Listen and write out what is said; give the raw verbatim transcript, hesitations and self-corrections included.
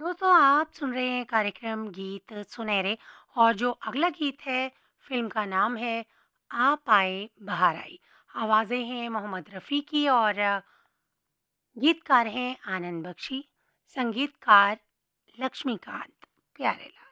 दोस्तों आप सुन रहे हैं कार्यक्रम गीत सुनहरे। और जो अगला गीत है, फिल्म का नाम है आप आए बहार आई। आवाजें हैं मोहम्मद रफ़ी की और अ, गीतकार हैं आनंद बख्शी, संगीतकार लक्ष्मीकांत प्यारेलाल।